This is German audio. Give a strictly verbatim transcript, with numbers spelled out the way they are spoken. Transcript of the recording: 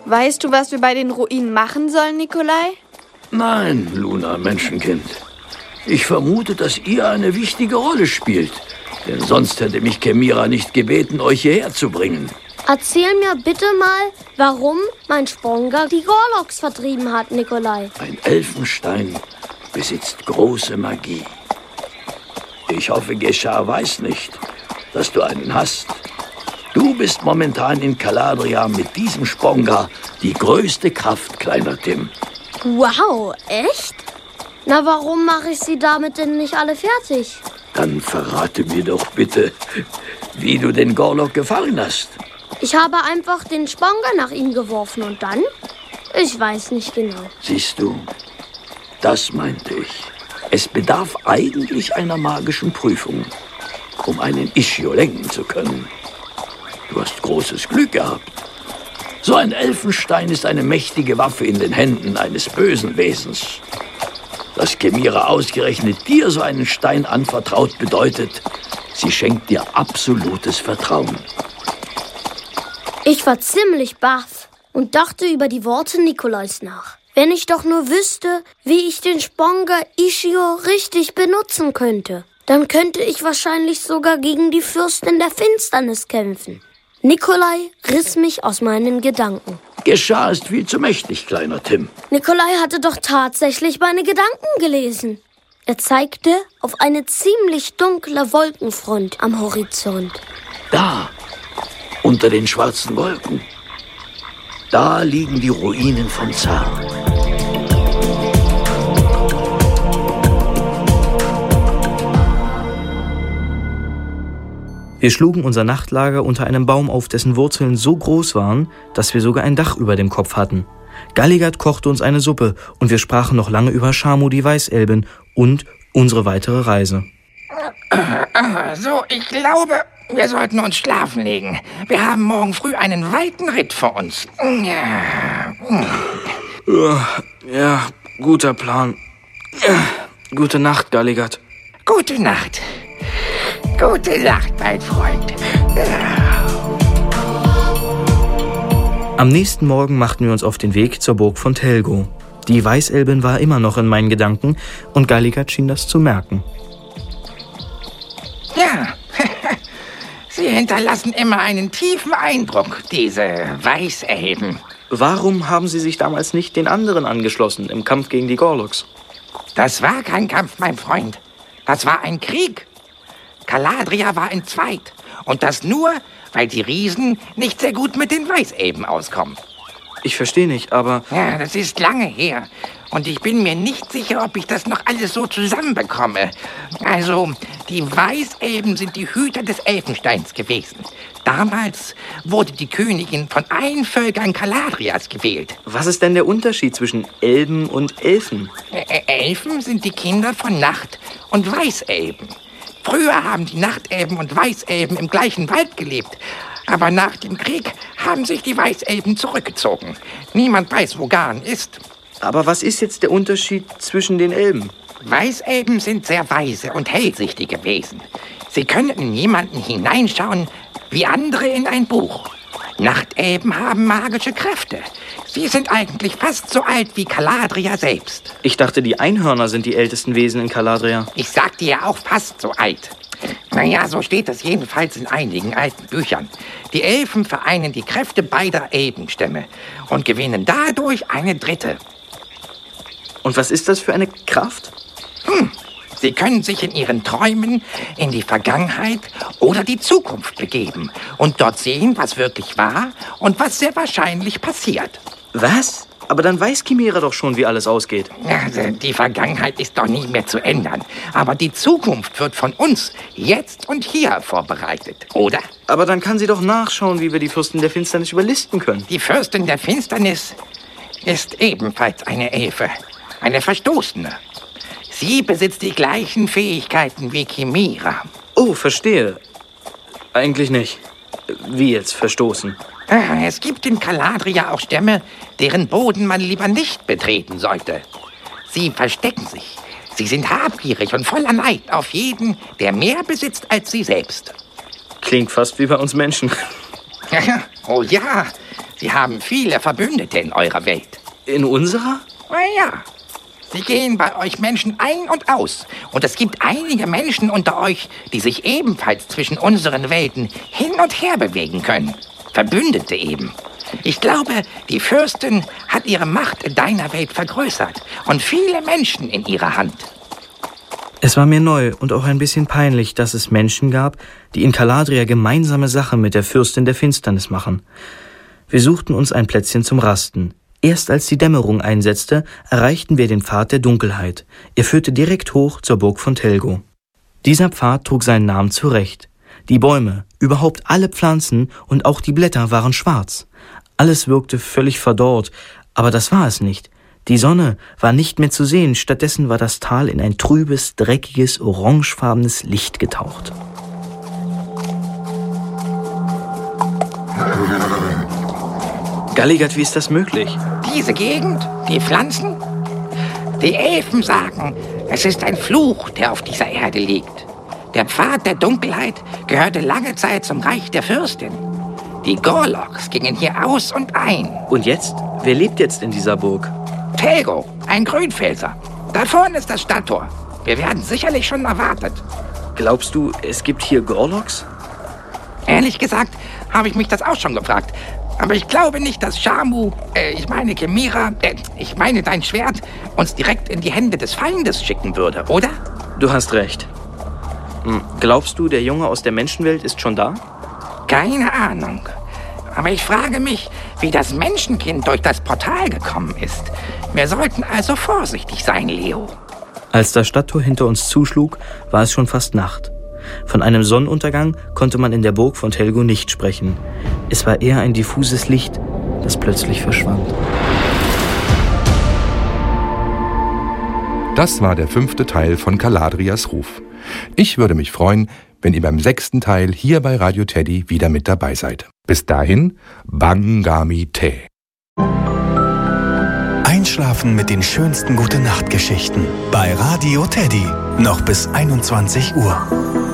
Weißt du, was wir bei den Ruinen machen sollen, Nikolai? Nein, Luna, Menschenkind. Ich vermute, dass ihr eine wichtige Rolle spielt. Denn sonst hätte mich Kemira nicht gebeten, euch hierher zu bringen. Erzähl mir bitte mal, warum mein Sponga die Gorloks vertrieben hat, Nikolai. Ein Elfenstein besitzt große Magie. Ich hoffe, Geschah weiß nicht, dass du einen hast. Du bist momentan in Caladria mit diesem Sponga die größte Kraft, kleiner Tim. Wow, echt? Na, warum mache ich sie damit denn nicht alle fertig? Dann verrate mir doch bitte, wie du den Gorlok gefangen hast. Ich habe einfach den Sponga nach ihm geworfen und dann? Ich weiß nicht genau. Siehst du, das meinte ich. Es bedarf eigentlich einer magischen Prüfung, um einen Ischio lenken zu können. Du hast großes Glück gehabt. So ein Elfenstein ist eine mächtige Waffe in den Händen eines bösen Wesens. Dass Kemira ausgerechnet dir so einen Stein anvertraut, bedeutet, sie schenkt dir absolutes Vertrauen. Ich war ziemlich baff und dachte über die Worte Nikolais nach. Wenn ich doch nur wüsste, wie ich den Sponga Ischio richtig benutzen könnte, dann könnte ich wahrscheinlich sogar gegen die Fürstin der Finsternis kämpfen. Nikolai riss mich aus meinen Gedanken. Geschah ist viel zu mächtig, kleiner Tim. Nikolai hatte doch tatsächlich meine Gedanken gelesen. Er zeigte auf eine ziemlich dunkle Wolkenfront am Horizont. Da, unter den schwarzen Wolken, da liegen die Ruinen von Zar. Wir schlugen unser Nachtlager unter einem Baum auf, dessen Wurzeln so groß waren, dass wir sogar ein Dach über dem Kopf hatten. Galligat kochte uns eine Suppe und wir sprachen noch lange über Shamu die Weißelbin und unsere weitere Reise. So, ich glaube, wir sollten uns schlafen legen. Wir haben morgen früh einen weiten Ritt vor uns. Ja, ja guter Plan. Ja, gute Nacht, Galligat. Gute Nacht. Gute Nacht, mein Freund. Am nächsten Morgen machten wir uns auf den Weg zur Burg von Telgo. Die Weißelbin war immer noch in meinen Gedanken und Galligat schien das zu merken. Ja, sie hinterlassen immer einen tiefen Eindruck, diese Weißelben. Warum haben Sie sich damals nicht den anderen angeschlossen im Kampf gegen die Gorloks? Das war kein Kampf, mein Freund. Das war ein Krieg. Caladria war entzweit. Und das nur, weil die Riesen nicht sehr gut mit den Weißelben auskommen. Ich verstehe nicht, aber... Ja, das ist lange her. Und ich bin mir nicht sicher, ob ich das noch alles so zusammenbekomme. Also, die Weißelben sind die Hüter des Elfensteins gewesen. Damals wurde die Königin von allen Völkern Caladrias gewählt. Was ist denn der Unterschied zwischen Elben und Elfen? Ä- Elfen sind die Kinder von Nacht- und Weißelben. Früher haben die Nachtelben und Weißelben im gleichen Wald gelebt. Aber nach dem Krieg haben sich die Weißelben zurückgezogen. Niemand weiß, wo Garn ist. Aber was ist jetzt der Unterschied zwischen den Elben? Weißelben sind sehr weise und hellsichtige Wesen. Sie können in jemanden hineinschauen, wie andere in ein Buch. Nachtelben haben magische Kräfte. Sie sind eigentlich fast so alt wie Caladria selbst. Ich dachte, die Einhörner sind die ältesten Wesen in Caladria. Ich sagte ja auch fast so alt. Naja, so steht es jedenfalls in einigen alten Büchern. Die Elfen vereinen die Kräfte beider Elbenstämme und gewinnen dadurch eine dritte. Und was ist das für eine Kraft? Hm. Sie können sich in ihren Träumen in die Vergangenheit oder die Zukunft begeben und dort sehen, was wirklich war und was sehr wahrscheinlich passiert. Was? Aber dann weiß Kemira doch schon, wie alles ausgeht. Also, die Vergangenheit ist doch nie mehr zu ändern. Aber die Zukunft wird von uns jetzt und hier vorbereitet, oder? Aber dann kann sie doch nachschauen, wie wir die Fürstin der Finsternis überlisten können. Die Fürstin der Finsternis ist ebenfalls eine Elfe, eine Verstoßene. Sie besitzt die gleichen Fähigkeiten wie Kemira. Oh, verstehe. Eigentlich nicht. Wie jetzt verstoßen? Es gibt in Caladria auch Stämme, deren Boden man lieber nicht betreten sollte. Sie verstecken sich. Sie sind habgierig und voller Neid auf jeden, der mehr besitzt als sie selbst. Klingt fast wie bei uns Menschen. Oh ja, Sie haben viele Verbündete in eurer Welt. In unserer? Na ja. Sie gehen bei euch Menschen ein und aus. Und es gibt einige Menschen unter euch, die sich ebenfalls zwischen unseren Welten hin und her bewegen können. Verbündete eben. Ich glaube, die Fürstin hat ihre Macht in deiner Welt vergrößert und viele Menschen in ihrer Hand. Es war mir neu und auch ein bisschen peinlich, dass es Menschen gab, die in Caladria gemeinsame Sache mit der Fürstin der Finsternis machen. Wir suchten uns ein Plätzchen zum Rasten. Erst als die Dämmerung einsetzte, erreichten wir den Pfad der Dunkelheit. Er führte direkt hoch zur Burg von Telgo. Dieser Pfad trug seinen Namen zurecht. Die Bäume, überhaupt alle Pflanzen und auch die Blätter waren schwarz. Alles wirkte völlig verdorrt, aber das war es nicht. Die Sonne war nicht mehr zu sehen, stattdessen war das Tal in ein trübes, dreckiges, orangefarbenes Licht getaucht. Galigard, wie ist das möglich? Diese Gegend, die Pflanzen? Die Elfen sagen, es ist ein Fluch, der auf dieser Erde liegt. Der Pfad der Dunkelheit gehörte lange Zeit zum Reich der Fürstin. Die Gorloks gingen hier aus und ein. Und jetzt? Wer lebt jetzt in dieser Burg? Telgo, ein Grünfelser. Da vorne ist das Stadttor. Wir werden sicherlich schon erwartet. Glaubst du, es gibt hier Gorloks? Ehrlich gesagt habe ich mich das auch schon gefragt. Aber ich glaube nicht, dass Shamu, äh, ich meine Kemira, äh, ich meine dein Schwert, uns direkt in die Hände des Feindes schicken würde, oder? Du hast recht. Hm, glaubst du, der Junge aus der Menschenwelt ist schon da? Keine Ahnung. Aber ich frage mich, wie das Menschenkind durch das Portal gekommen ist. Wir sollten also vorsichtig sein, Leo. Als das Stadttor hinter uns zuschlug, war es schon fast Nacht. Von einem Sonnenuntergang konnte man in der Burg von Telgo nicht sprechen. Es war eher ein diffuses Licht, das plötzlich verschwand. Das war der fünfte Teil von Caladrias Ruf. Ich würde mich freuen, wenn ihr beim sechsten Teil hier bei Radio Teddy wieder mit dabei seid. Bis dahin, Bangami Te. Einschlafen mit den schönsten Gute-Nacht-Geschichten bei Radio Teddy. Noch bis einundzwanzig Uhr.